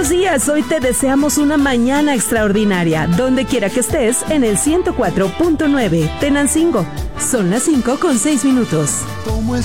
Buenos días, hoy te deseamos una mañana extraordinaria, donde quiera que estés en el 104.9 Tenancingo. Son las 5:06. ¿Cómo es